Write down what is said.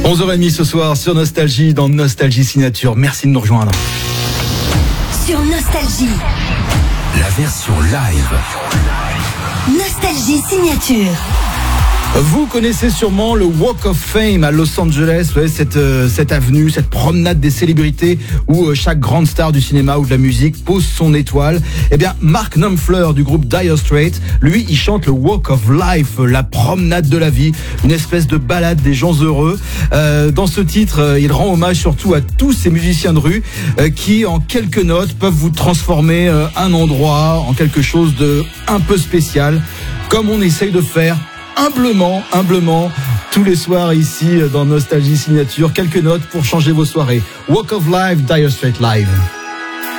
11h30 ce soir sur Nostalgie, dans Nostalgie Signature. Merci de nous rejoindre. Sur Nostalgie, la version live. Nostalgie Signature. Vous connaissez sûrement le Walk of Fame à Los Angeles, vous savez, cette avenue, cette promenade des célébrités où chaque grande star du cinéma ou de la musique pose son étoile. Eh bien, Mark Knopfler du groupe Dire Straits, lui, il chante le Walk of Life, la promenade de la vie, une espèce de balade des gens heureux. Dans ce titre, il rend hommage surtout à tous ces musiciens de rue qui, en quelques notes, peuvent vous transformer un endroit en quelque chose de un peu spécial, comme on essaye de faire humblement, tous les soirs ici dans Nostalgie Signature. Quelques notes pour changer vos soirées. Walk of Life, Dire Straits Live.